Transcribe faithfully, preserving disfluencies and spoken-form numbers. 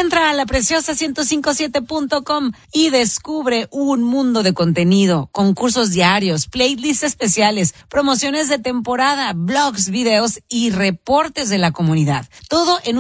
Entra a la preciosa ciento cincuenta y siete punto com y descubre un mundo de contenido, concursos diarios, playlists especiales, promociones de temporada, blogs, videos y reportes de la comunidad. Todo en